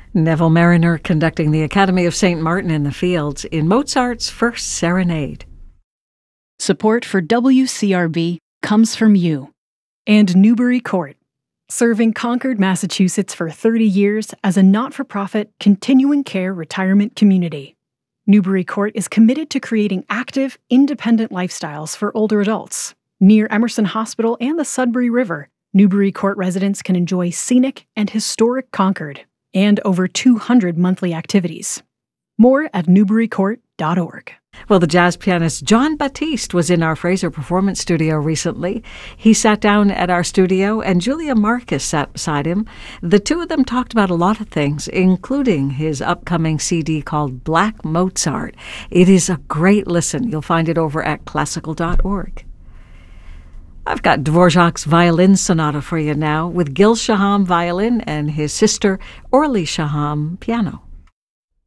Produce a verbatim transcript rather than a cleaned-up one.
Neville Mariner conducting the Academy of Saint Martin in the Fields in Mozart's First Serenade. Support for W C R B comes from you. And Newbury Court, serving Concord, Massachusetts for thirty years as a not-for-profit continuing care retirement community. Newbury Court is committed to creating active, independent lifestyles for older adults. Near Emerson Hospital and the Sudbury River, Newbury Court residents can enjoy scenic and historic Concord and over two hundred monthly activities. More at newbury court dot org. Well, the jazz pianist Jon Batiste was in our Fraser Performance Studio recently. He sat down at our studio and Julia Marcus sat beside him. The two of them talked about a lot of things, including his upcoming C D called Black Mozart. It is a great listen. You'll find it over at classical dot org. I've got Dvorak's Violin Sonata for you now with Gil Shaham violin and his sister Orly Shaham piano.